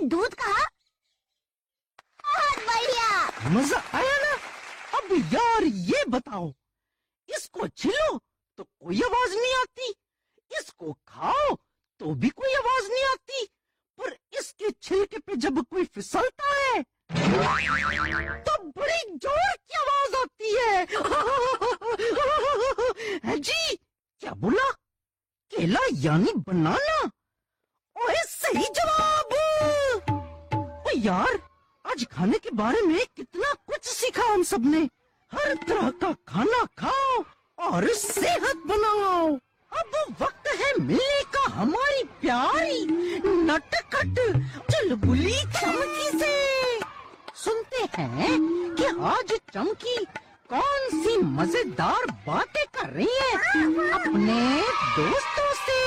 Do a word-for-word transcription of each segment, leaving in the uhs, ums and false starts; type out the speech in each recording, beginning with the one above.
दूध कहा? बहुत बढ़िया, मजा आया ना? अब यार ये बताओ, इसको छिलो तो कोई आवाज नहीं आती, इसको खाओ तो भी कोई आवाज नहीं आती, पर इसके छिलके पे जब कोई फिसलता है तो बड़ी जोर की आवाज आती है। है जी, क्या बोला? केला यानी बनाना? ओए सही जवाब। ओ यार, आज खाने के बारे में कितना कुछ सीखा हम सब ने। हर तरह का खाना खाओ और सेहत बनाओ। अब वक्त है मिलने का हमारी प्यारी नटखट चुलबुली चमकी से। सुनते हैं कि आज चमकी कौन सी मजेदार बातें कर रही है अपने दोस्तों से।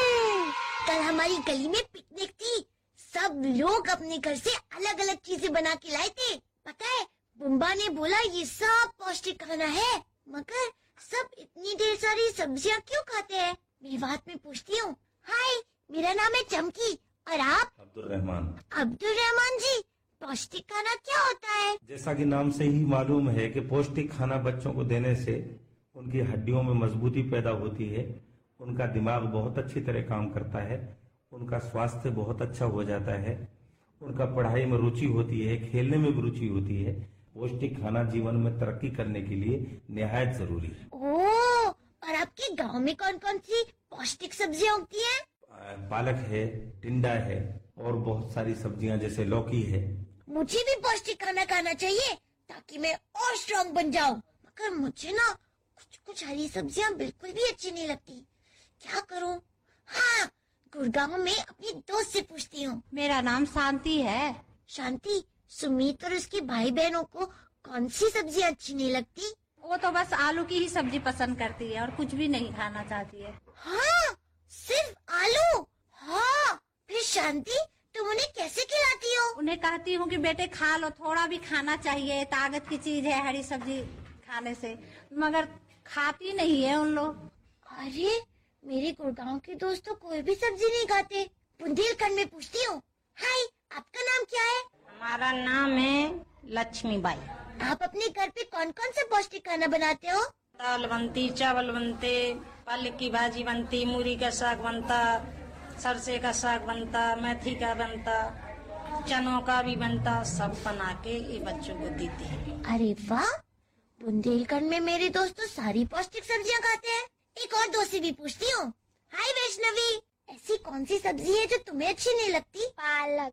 कल हमारी गली में पिकनिक थी, सब लोग अपने घर से अलग अलग चीजें बना के लाए थे। पता है, बुम्बा ने बोला ये सब पौष्टिक खाना है, मगर सब इतनी ढेर सारी सब्जियां क्यों खाते हैं? मेरी बात में पूछती हूँ। हाय, मेरा नाम है चमकी और आप? अब्दुल रहमान। अब्दुल रहमान जी, पौष्टिक खाना क्या होता है? जैसा कि नाम से ही मालूम है कि पौष्टिक खाना बच्चों को देने से उनकी हड्डियों में मजबूती पैदा होती है, उनका दिमाग बहुत अच्छी तरह काम करता है, उनका स्वास्थ्य बहुत अच्छा हो जाता है, उनका पढ़ाई में रुचि होती है, खेलने में भी रुचि होती है। पौष्टिक खाना जीवन में तरक्की करने के लिए निहायत जरूरी है। ओह, और आपके गांव में कौन कौन सी पौष्टिक सब्जियां उगती हैं? पालक है, टिंडा है और बहुत सारी सब्जियां जैसे लौकी है। मुझे भी पौष्टिक खाना खाना चाहिए ताकि मैं और स्ट्रॉन्ग बन जाऊं, मगर मुझे ना कुछ कुछ हरी सब्जियां बिल्कुल भी अच्छी नहीं लगती। क्या करूं? हाँ, गुड़गांव में अपनी दोस्त से पूछती हूँ। मेरा नाम शांति है। शांति, सुमित और उसके भाई बहनों को कौन सी सब्जियां अच्छी नहीं लगती? वो तो बस आलू की ही सब्जी पसंद करती है और कुछ भी नहीं खाना चाहती है। हाँ, सिर्फ आलू? हाँ, फिर शांति, तुम उन्हें कैसे खिलाती हो? उन्हें कहती हूँ कि बेटे खा लो, थोड़ा भी खाना चाहिए, ताकत की चीज है हरी सब्जी खाने से, मगर खाती नहीं है उन लोग। अरे, मेरे गुड़गांव के दोस्त तो कोई भी सब्जी नहीं खाते। बुंदेलखंड में पूछती हूँ। हाय, आपका नाम क्या है? हमारा नाम है लक्ष्मीबाई। आप अपने घर पे कौन कौन सा पौष्टिक खाना बनाते हो? दाल बनती, चावल बनते, पालक की भाजी बनती, मूली का साग बनता, सरसे का साग बनता, मेथी का बनता, चनों का भी बनता, सब बना के ये बच्चों को देते हैं। अरे वाह, बुंदेलखंड में मेरे दोस्त तो सारी पौष्टिक सब्जियां खाते हैं। एक और दोस्त से भी पूछती हूँ। हाय वैष्णवी, ऐसी कौन सी सब्जी है जो तुम्हें अच्छी नहीं लगती? पालक।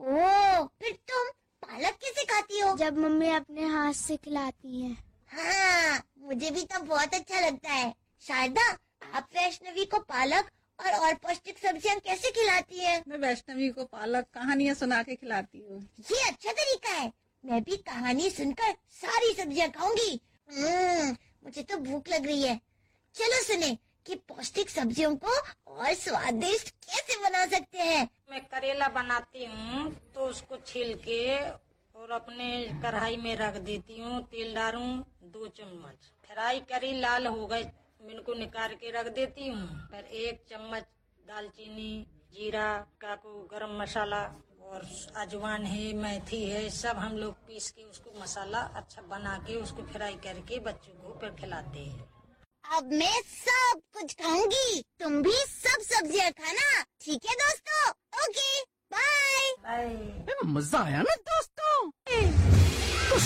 ओह, फिर तुम पालक कैसे खाती हो? जब मम्मी अपने हाथ से खिलाती है। हाँ, मुझे भी तो बहुत अच्छा लगता है। शारदा, आप वैष्णवी को पालक और और पौष्टिक सब्जियां कैसे खिलाती है? मैं वैष्णवी को पालक कहानियाँ सुना के खिलाती हूँ। ये अच्छा तरीका है। मैं भी कहानी सुनकर सारी सब्जियां खाऊंगी। मुझे तो भूख लग रही है। चलो सुने कि पौष्टिक सब्जियों को और स्वादिष्ट कैसे बना सकते हैं। मैं करेला बनाती हूँ तो उसको छील के और अपने कढ़ाई में रख देती हूँ, तेल डालूं दो चम्मच, फ्राई करी लाल हो गए, इनको निकाल के रख देती हूँ। फिर एक चम्मच दालचीनी, जीरा, काकू, गरम मसाला और अजवान है, मेथी है, सब हम लोग पीस के उसको मसाला अच्छा बना के उसको फ्राई करके बच्चों को फिर खिलाते हैं। अब मैं सब कुछ खाऊंगी, तुम भी सब सब्जियां खाना, ठीक है दोस्तों? Okay, bye. बाय। मजा आया ना?